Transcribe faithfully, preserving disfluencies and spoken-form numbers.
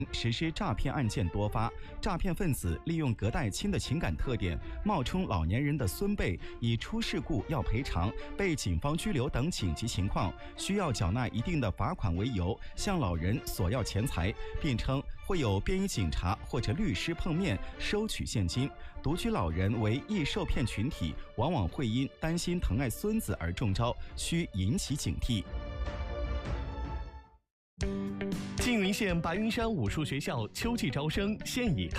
实施诈骗案件多发，诈骗分子利用隔代亲的情感特点，冒充老年人的孙辈，以出事故要赔偿、被警方拘留等紧急情况需要缴纳一定的罚款为由，向老人索要钱财，并称会有便衣警察或者律师碰面收取现金。独居老人为易受骗群体，往往会因担心疼爱孙子而中招，需引起警惕。 缙云县白云山武术学校秋季招生现已开